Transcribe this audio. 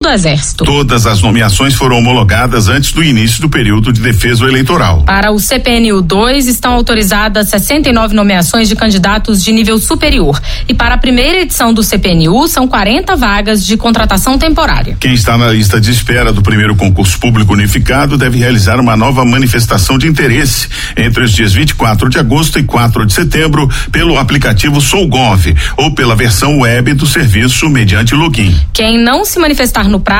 do Exército. Todas as nomeações foram homologadas antes do início do período de defesa eleitoral. Para o CPNU 2, estão autorizadas 69 nomeações de candidatos de nível superior. E para a primeira edição do CPNU, são 40 vagas de contratação temporária. Quem está na lista de espera do primeiro concurso público unificado deve realizar uma nova manifestação de interesse entre os dias 24 de agosto e 4 de setembro pelo aplicativo SouGov ou pela versão web do serviço mediante login. Quem não se manifestar no